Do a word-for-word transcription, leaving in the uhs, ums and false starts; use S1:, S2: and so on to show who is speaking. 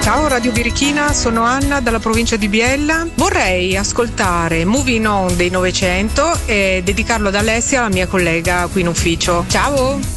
S1: Ciao Radio Birichina, sono Anna dalla provincia di Biella. Vorrei ascoltare Moving On dei novecento e dedicarlo ad Alessia, la mia collega qui in ufficio. Ciao!